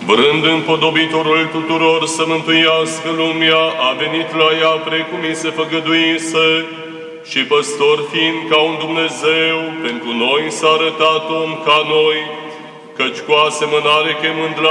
vrând împodobitorul tuturor să mântuiască lumea, a venit la ea precum i se făgăduise, și păstor fiind ca un Dumnezeu, pentru noi s-a arătat om ca noi, căci cu asemănare chemând la